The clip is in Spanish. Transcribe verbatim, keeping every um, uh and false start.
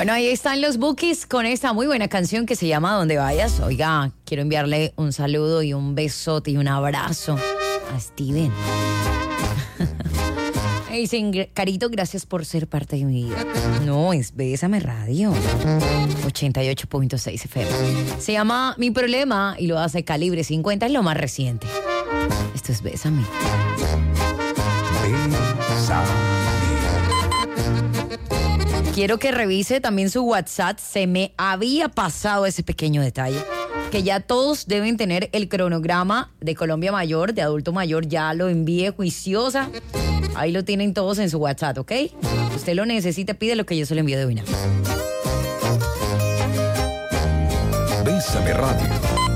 Bueno, ahí están los Bukis con esta muy buena canción que se llama Donde Vayas. Oiga, quiero enviarle un saludo y un besote y un abrazo a Steven. Me dicen, Carito, gracias por ser parte de mi vida. No, es Bésame Radio ochenta y ocho punto seis F M. Se llama Mi Problema y lo hace Calibre cincuenta, es lo más reciente. Esto es Bésame. Bésame. Quiero que revise también su WhatsApp. Se me había pasado ese pequeño detalle. Que ya todos deben tener el cronograma de Colombia Mayor, de adulto mayor. Ya lo envié juiciosa. Ahí lo tienen todos en su WhatsApp, ¿ok? Usted lo necesita, pide lo que yo se lo envío de una. Bésame Radio.